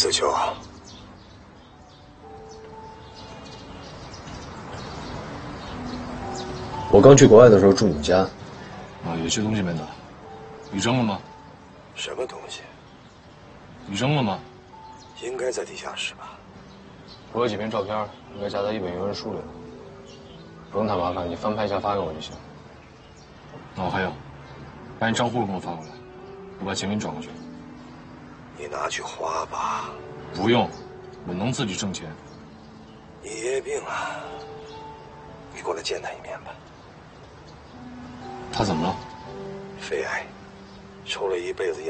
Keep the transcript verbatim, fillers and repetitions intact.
子秋， 我刚去国外的时候住你家。 啊，有些东西没拿，你扔了吗？ 什么东西？ 你扔了吗？ 应该在地下室吧。 我有几篇照片，应该夹在一本原文书里了。不用太麻烦，你翻拍一下发给我就行。 那我还有，把你账户给我发过来，我把钱给你转过去。 你拿去花吧。 不用，我能自己挣钱。 你爷爷病了，你过来见他一面吧。 他怎么了？ 肺癌，抽了一辈子烟。